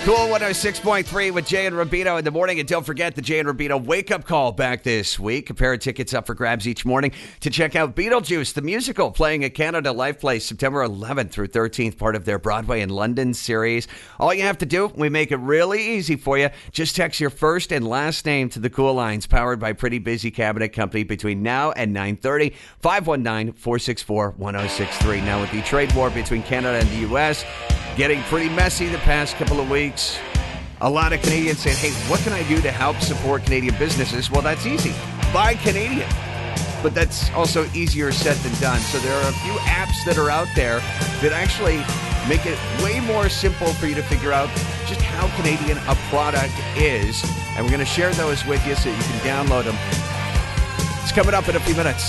Cool 106.3 with Jay and Rubino in the morning. And don't forget the Jay and Rubino wake-up call back this week. A pair of tickets up for grabs each morning to check out Beetlejuice, the musical, playing at Canada Life Place September 11th through 13th, part of their Broadway in London series. All you have to do, we make it really easy for you. Just text your first and last name to the Cool Lines, powered by Pretty Busy Cabinet Company, between now and 9:30, 519-464-1063. Now, with the trade war between Canada and the U.S., getting pretty messy the past couple of weeks. A lot of Canadians saying, hey, what can I do to help support Canadian businesses? Well, that's easy. Buy Canadian. But that's also easier said than done. So there are a few apps that are out there that actually make it way more simple for you to figure out just how Canadian a product is. And we're going to share those with you so you can download them. It's coming up in a few minutes.